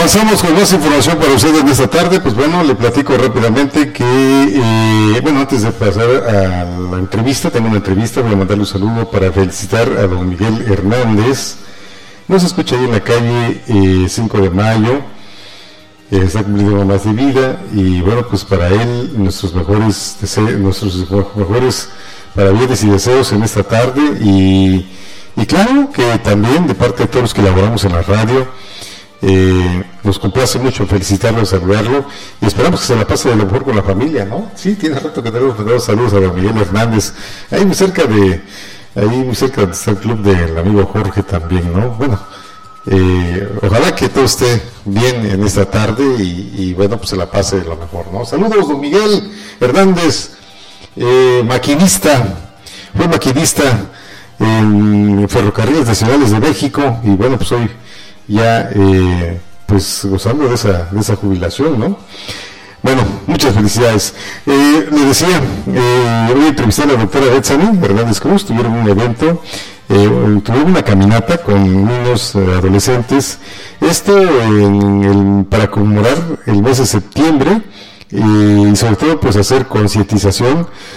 Avanzamos con más información para ustedes en esta tarde. Pues bueno, le platico rápidamente que, antes de pasar a la entrevista, tengo una entrevista, voy a mandarle un saludo para felicitar a don Miguel Hernández. Nos escucha ahí en la calle 5 de Mayo, está cumpliendo más de vida y bueno, pues para él nuestros mejores parabienes y deseos en esta tarde y claro que también de parte de todos los que laboramos en la radio, nos complace mucho felicitarlo, saludarlo y esperamos que se la pase de lo mejor con la familia, ¿no? Sí, tiene rato que tenemos saludos a don Miguel Hernández, ahí muy cerca donde está el club del amigo Jorge también, ¿no? Bueno, ojalá que todo esté bien en esta tarde y bueno, pues se la pase de lo mejor, ¿no? Saludos, don Miguel Hernández, fue maquinista en Ferrocarriles Nacionales de México y bueno, pues hoy ya pues gozando de esa jubilación, ¿no? Bueno, muchas felicidades. Le decía, voy a entrevistar a la doctora Betsani Hernández Cruz, tuvieron un evento, tuvieron una caminata con niños adolescentes, para conmemorar el mes de septiembre y sobre todo pues hacer concientización